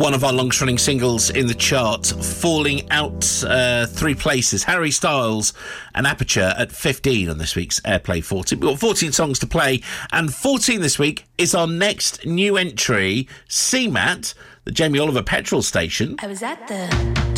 One of our longest-running singles in the chart, falling out 3 places. Harry Styles and Aperture at 15 on this week's Airplay 40. We've got 14 songs to play, and 14 this week is our next new entry, CMAT, the Jamie Oliver petrol station. I was at the